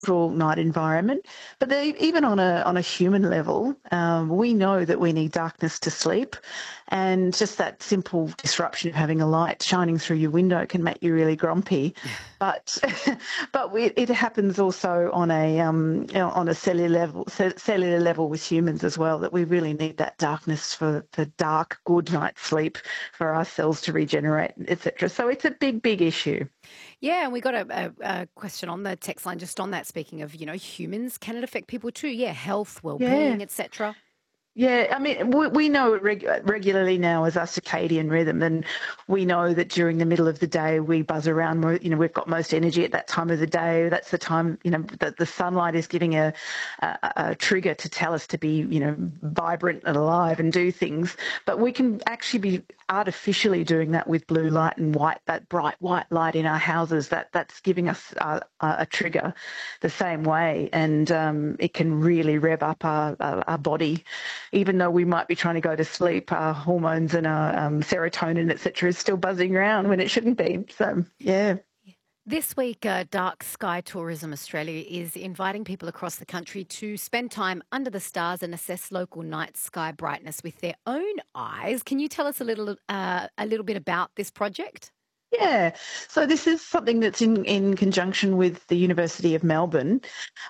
natural night environment. But even on a human level, we know that we need darkness to sleep, and just that simple disruption of having a light shining through your window can make you really grumpy. But it happens also on a cellular level with humans as well. That we really need that darkness for dark, good night's sleep for our cells to regenerate, etc. So it's a big issue. Yeah, and we got a question on the text line just on that. Speaking of, humans, can it affect people too? Yeah, health, Yeah. well-being, etc. Yeah, I mean, we know it regularly now as our circadian rhythm, and we know that during the middle of the day we buzz around. We've got most energy at that time of the day. That's the time, that the sunlight is giving a trigger to tell us to be, vibrant and alive and do things. But we can actually be artificially doing that with blue light and that bright white light in our houses. That's giving us a trigger the same way, and it can really rev up our body. Even though we might be trying to go to sleep, our hormones and our serotonin, etc., is still buzzing around when it shouldn't be. So, yeah. This week, Dark Sky Tourism Australia is inviting people across the country to spend time under the stars and assess local night sky brightness with their own eyes. Can you tell us a little bit about this project? Yeah, so this is something that's in conjunction with the University of Melbourne.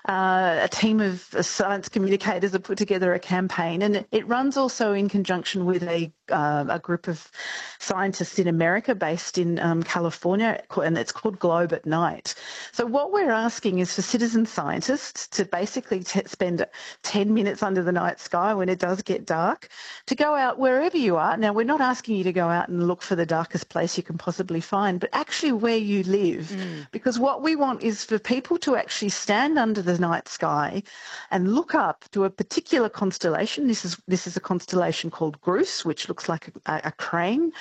A team of science communicators have put together a campaign, and it runs also in conjunction with a group of scientists in America based in California, and it's called Globe at Night. So what we're asking is for citizen scientists to basically spend 10 minutes under the night sky when it does get dark, to go out wherever you are. Now, we're not asking you to go out and look for the darkest place you can possibly find, but actually where you live. Because what we want is for people to actually stand under the night sky and look up to a particular constellation. This is a constellation called Grus, which looks like a crane.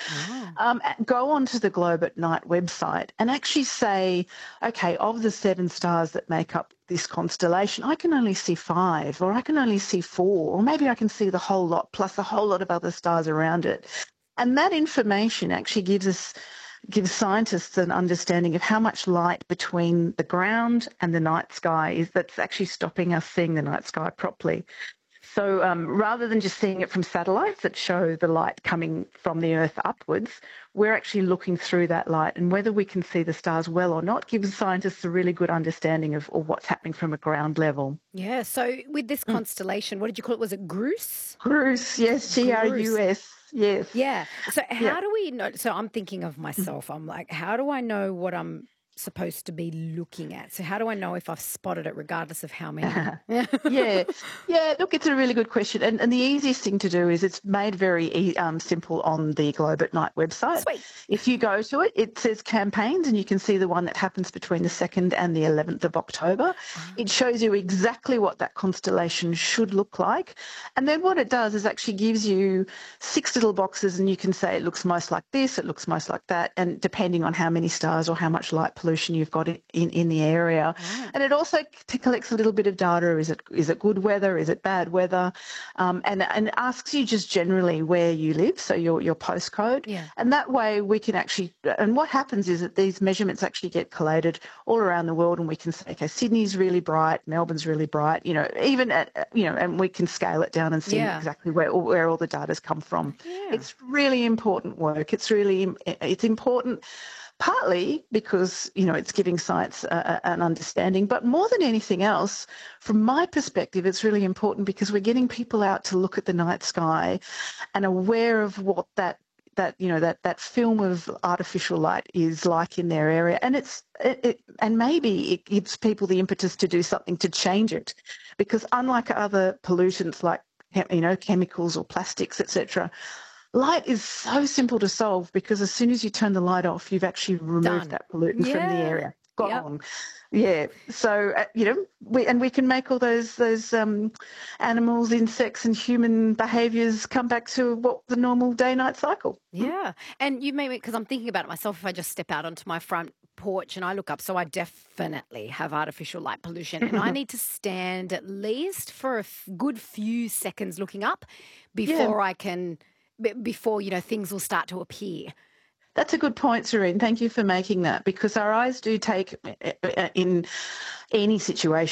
Go onto the Globe at Night website and actually say, okay, of the 7 stars that make up this constellation, I can only see 5, or I can only see 4, or maybe I can see the whole lot plus a whole lot of other stars around it. And that information actually gives scientists an understanding of how much light between the ground and the night sky is that's actually stopping us seeing the night sky properly. So rather than just seeing it from satellites that show the light coming from the Earth upwards, we're actually looking through that light, and whether we can see the stars well or not gives scientists a really good understanding of what's happening from a ground level. Yeah, so with this constellation, what did you call it? Was it Grus? Grus, yes, Grus. Grus, yes. Yeah. So Yeah. how do we know? So I'm thinking of myself. I'm like, how do I know what I'm supposed to be looking at? So how do I know if I've spotted it, regardless of how many? Yeah, yeah. Look, it's a really good question, and the easiest thing to do is it's made very simple on the Globe at Night website. Sweet. If you go to it, it says campaigns, and you can see the one that happens between the 2nd and the 11th of October. It shows you exactly what that constellation should look like, and then what it does is actually gives you 6 little boxes, and you can say it looks most like this, it looks most like that, and depending on how many stars or how much light pollution you've got in the area. And it also collects a little bit of data. Is it good weather? Is it bad weather? And asks you just generally where you live, so your postcode. Yeah. And that way we can actually, and what happens is that these measurements actually get collated all around the world, and we can say, okay, Sydney's really bright, Melbourne's really bright, and we can scale it down and see exactly where all the data's come from. Yeah. It's really important work. It's important partly because, it's giving science an understanding, but more than anything else, from my perspective, it's really important because we're getting people out to look at the night sky and aware of what that film of artificial light is like in their area, and and maybe it gives people the impetus to do something to change it, because unlike other pollutants like chemicals or plastics, etc., light is so simple to solve, because as soon as you turn the light off, you've actually removed Done. that pollutant from the Yeah. area. Yep. Gone. Yeah. So we can make all those animals, insects, and human behaviours come back to what the normal day-night cycle. Yeah. And you made me, because I'm thinking about it myself, if I just step out onto my front porch and I look up, so I definitely have artificial light pollution, and I need to stand at least for a good few seconds looking up Yeah. before I can, before, things will start to appear. That's a good point, Serene. Thank you for making that, because our eyes do take, in any situation,